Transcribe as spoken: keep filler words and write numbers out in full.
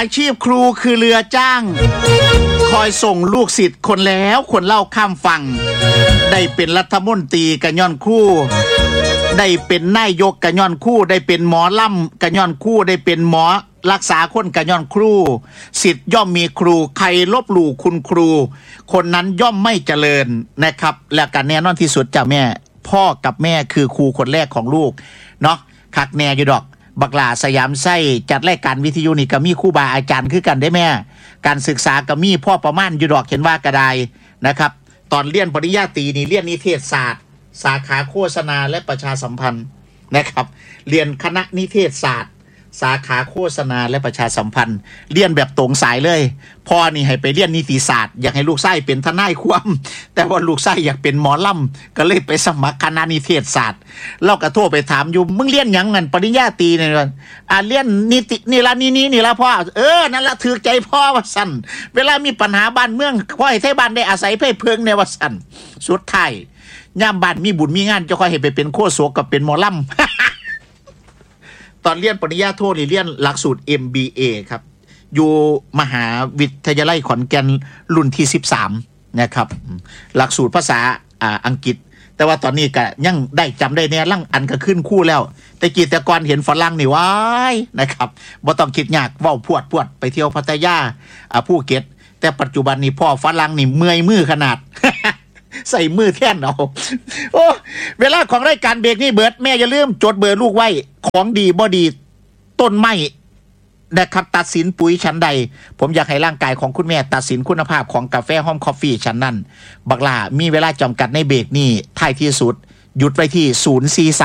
อาชีพครูคือเรือจ้างคอยส่งลูกศิษย์คนแล้วคนเล่าข้ามฝั่งได้เป็นรัฐมนตรีกะย้อนคู่ได้เป็นนายกกะย้อนคู่ได้เป็นหมอล่ำกะย้อนคู่ได้เป็นหมอรักษาคนกะย้อนครูศิษย์ย่อมมีครูใครลบหลู่คุณครูคนนั้นย่อมไม่เจริญนะครับและกันแน่นอนที่สุดจ้ะแม่พ่อกับแม่คือครูคนแรกของลูกเนาะคักแน่อยู่ดอกบักหลาสยามไส้จัดรายการวิทยุนี่ก็มีครูบาอาจารย์คือกันได้แม่การศึกษาก็มีพ่อประมาณอยู่ดอกเห็นว่ากระไดนะครับตอนเรียนปริญญาตรีนี่เรียนนิเทศศาสตร์สาขาโฆษณาและประชาสัมพันธ์นะครับเรียนคณะนิเทศศาสตร์สาขาโฆษณาและประชาสัมพันธ์เรียนแบบตรงสายเลยพ่อนี่ให้ไปเรียนนิติศาสตร์อยากให้ลูกไส้เป็นทนายความแต่ว่าลูกไส้อยากเป็นหมอลำก็เลยไปสมัครคณะนิเทศศาสตร์เราก็โทรไปถามอยู่มึงเรียนหยังงั้นปริญญาตรีเนี่ยอ่าเรียนนิตินี่ละนี่นี่นี่ละพ่อเออนั่นละถือใจพ่อว่าสั่นเวลามีปัญหาบ้านเมืองพ่อให้ไทบ้านได้อาศัยเพื่อเพิงในว่าสั่นสุดท้ายย่ามบ้านมีบุญมีงานจะค่อยให้ไปเป็นโฆษกกับเป็นหมอลำ ตอนเรียนปริญญาโทนี่เรียนหลักสูตร เอ็ม บี เอ ครับอยู่มหาวิทยาลัยขอนแก่นรุ่นที่สิบสามนะครับหลักสูตรภาษาอ่าอังกฤษแต่ว่าตอนนี้ก็ยังได้จำได้แน่ลังอันก็ขึ้นคู่แล้วแต่กีแต่ก่อนเห็นฝรั่งนี่ว้ายนะครับบ่ต้องคิดยากเว้าพวดพวดไปเที่ยวพัทยาอ่าภูเก็ตแต่ปัจจุบันนี้พ่อฝรั่งนี่เมื่อยมือขนาด ใส่มือแท่นเอาโอ้เวลาของรายการเบรกนี่เบิดแม่อย่าลืมจดเบอร์ลูกไว้ของดีบ่ดีต้นไม้นะครับตัดสินปุ๋ยชั้นใดผมอยากให้ร่างกายของคุณแม่ตัดสินคุณภาพของกาแฟหอมคอฟฟี่ชั้นนั้นบักล่ามีเวลาจำกัดในเบรกนี่ท้ายที่สุดหยุดไว้ที่ศูนย์ สี่